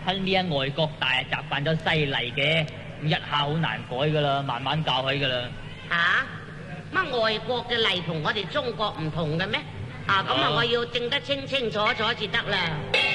親呢外國大習慣咗西禮嘅，一下好難改噶啦，慢慢教起噶啦。 乜外國嘅禮同我哋中國唔同嘅咩？咁我要正得清清楚楚至得啦。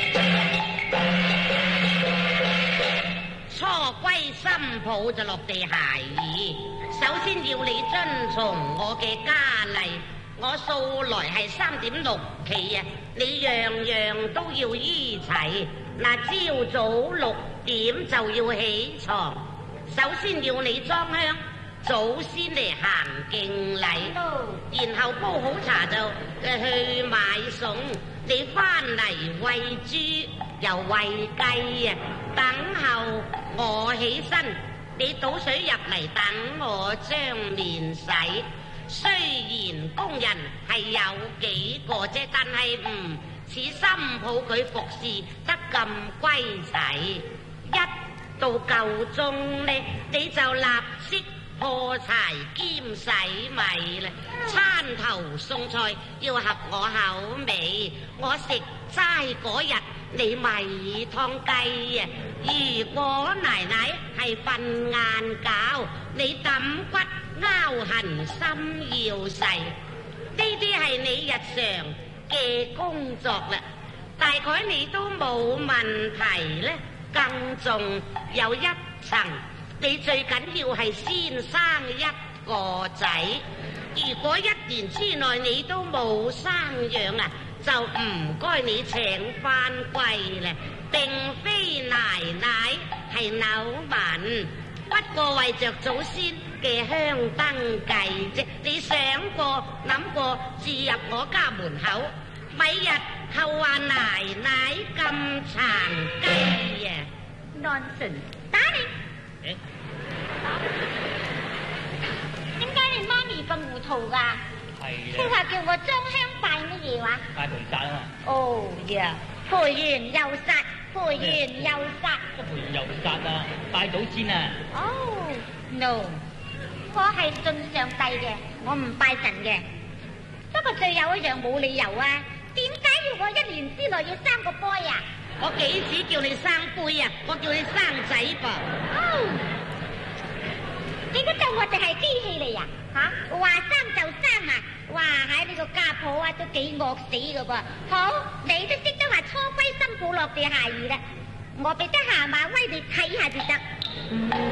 初歸新抱就落地孩兒，首先要你遵從我嘅家例。我素來係3.6期啊，你樣樣都要依齊。嗱，朝早6點就要起床，首先要你裝香，祖先嚟行敬禮，然後煲好茶就去買餸。你翻嚟餵豬又餵雞啊，等候我起身，你倒水入嚟等我將面洗。雖然工人係有幾個啫，但係唔似新抱佢服侍得咁歸齊。一到夠鐘呢，你就立即破柴兼洗米啦。餐頭餸菜要合我口味，我食齋嗰日你咪湯雞啊。如果奶奶係瞓晏覺，你揼骨拗痕心要細，呢啲係你日常嘅工作啦。大概你都冇問題呢。更重有一層，你最緊要係先生一個仔。如果1年之內你都冇生養啊，就唔該你請翻歸啦。並非奶奶係扭紋，不過為着祖先嘅香燈計啫。你想過諗過自入我家門口，咪日後話奶奶咁殘雞啊 ！Nonsense！ 打你！點解你媽咪咁糊塗㗎？ 係佢話叫我裝香拜乜嘢話？ 拜菩薩啊嘛。 哦呀，培元又殺，培元又殺。 個培元又殺啊！拜祖先啊！ 哦 ，no， 我係信上帝嘅，我唔拜神嘅。不過最有一樣冇理由啊，點解要我1年之內要生個 boy 啊？ 我幾時叫你生杯啊？我叫你生仔噃。 哦，你都當我哋係機器嚟啊？話生就生啊！哇，喺呢個家婆啊都幾惡死噶噃。好，你都識得話初歸新抱落地孩兒啦，我俾得下馬威你睇下至得。